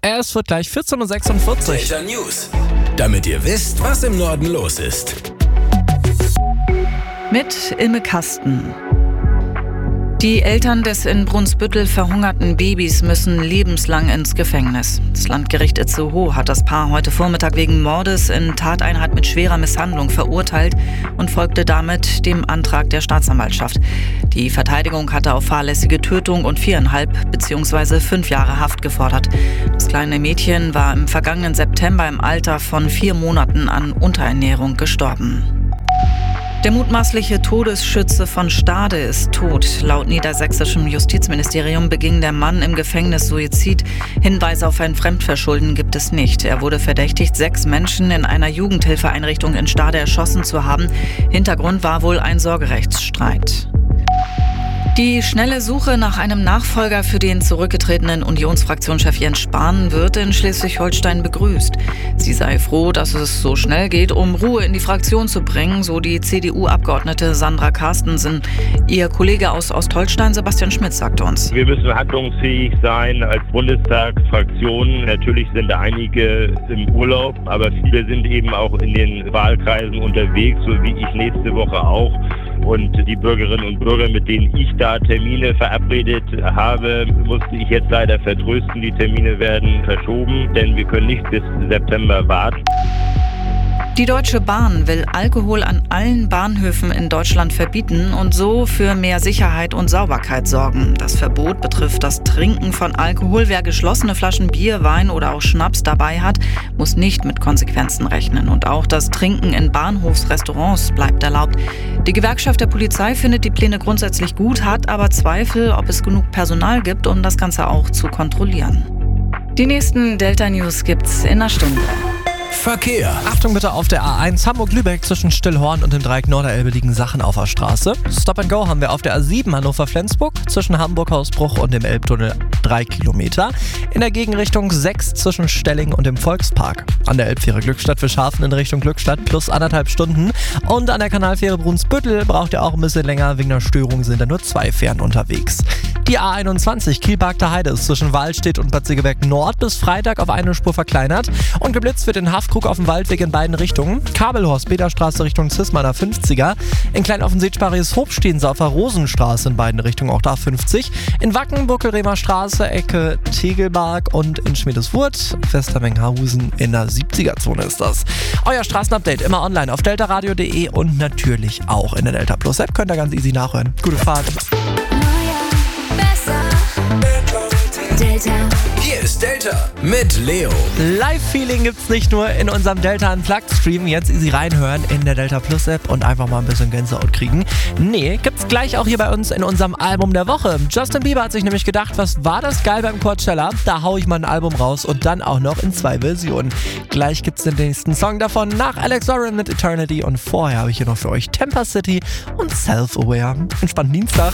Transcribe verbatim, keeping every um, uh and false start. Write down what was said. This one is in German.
Es wird gleich vierzehn Uhr sechsundvierzig. Delta News, damit ihr wisst, was im Norden los ist. Mit Ilme Kasten. Die Eltern des in Brunsbüttel verhungerten Babys müssen lebenslang ins Gefängnis. Das Landgericht Itzehoe hat das Paar heute Vormittag wegen Mordes in Tateinheit mit schwerer Misshandlung verurteilt und folgte damit dem Antrag der Staatsanwaltschaft. Die Verteidigung hatte auf fahrlässige Tötung und viereinhalb bzw. fünf Jahre Haft gefordert. Das kleine Mädchen war im vergangenen September im Alter von vier Monaten an Unterernährung gestorben. Der mutmaßliche Todesschütze von Stade ist tot. Laut niedersächsischem Justizministerium beging der Mann im Gefängnis Suizid. Hinweise auf ein Fremdverschulden gibt es nicht. Er wurde verdächtigt, sechs Menschen in einer Jugendhilfeeinrichtung in Stade erschossen zu haben. Hintergrund war wohl ein Sorgerechtsstreit. Die schnelle Suche nach einem Nachfolger für den zurückgetretenen Unionsfraktionschef Jens Spahn wird in Schleswig-Holstein begrüßt. Sie sei froh, dass es so schnell geht, um Ruhe in die Fraktion zu bringen, so die C D U-Abgeordnete Sandra Carstensen. Ihr Kollege aus Ostholstein, Sebastian Schmidt, sagte uns: Wir müssen handlungsfähig sein als Bundestagsfraktion. Natürlich sind einige im Urlaub, aber viele sind eben auch in den Wahlkreisen unterwegs, so wie ich nächste Woche auch. Und die Bürgerinnen und Bürger, mit denen ich da Termine verabredet habe, musste ich jetzt leider vertrösten. Die Termine werden verschoben, denn wir können nicht bis September warten. Die Deutsche Bahn will Alkohol an allen Bahnhöfen in Deutschland verbieten und so für mehr Sicherheit und Sauberkeit sorgen. Das Verbot betrifft das Trinken von Alkohol. Wer geschlossene Flaschen Bier, Wein oder auch Schnaps dabei hat, muss nicht mit Konsequenzen rechnen. Und auch das Trinken in Bahnhofsrestaurants bleibt erlaubt. Die Gewerkschaft der Polizei findet die Pläne grundsätzlich gut, hat aber Zweifel, ob es genug Personal gibt, um das Ganze auch zu kontrollieren. Die nächsten Delta News gibt's in einer Stunde. Verkehr. Achtung bitte auf der A eins Hamburg-Lübeck zwischen Stillhorn und dem Dreieck Norderelbe liegen Sachen auf der Straße. Stop and Go haben wir auf der A sieben Hannover-Flensburg zwischen Hamburg-Hausbruch und dem Elbtunnel drei Kilometer. In der Gegenrichtung sechs zwischen Stelling und dem Volkspark. An der Elbfähre Glückstadt für Schafen in Richtung Glückstadt plus anderthalb Stunden. Und an der Kanalfähre Brunsbüttel braucht ihr auch ein bisschen länger. Wegen der Störung sind da nur zwei Fähren unterwegs. Die A einundzwanzig Kiel-Bargter Heide ist zwischen Waldstedt und Bad Segeberg Nord bis Freitag auf eine Spur verkleinert und geblitzt wird in Haffkrug auf dem Waldweg in beiden Richtungen. Kabelhorst, Bederstraße Richtung Zismaner fünfziger. In Kleinoffensichtbar ist Hobstensaufer Rosenstraße in beiden Richtungen, auch da fünfzig. In Wacken, Buckelremer Straße, Ecke Tegelbarg und in Schmiedeswurth, Westermenghausen in der siebziger-Zone ist das. Euer Straßenupdate immer online auf deltaradio punkt de und natürlich auch in der Delta Plus App. Könnt ihr ganz easy nachhören. Gute Fahrt. Delta. Hier ist Delta mit Leo. Live-Feeling gibt's nicht nur in unserem Delta Unplugged Stream. Jetzt easy reinhören in der Delta Plus App und einfach mal ein bisschen Gänsehaut kriegen. Nee, gibt's gleich auch hier bei uns in unserem Album der Woche. Justin Bieber hat sich nämlich gedacht, was war das geil beim Coachella? Da hau ich mal ein Album raus und dann auch noch in zwei Versionen. Gleich gibt's den nächsten Song davon nach Alex Oren mit Eternity und vorher habe ich hier noch für euch Temper City und Self-Aware. Entspannten Dienstag.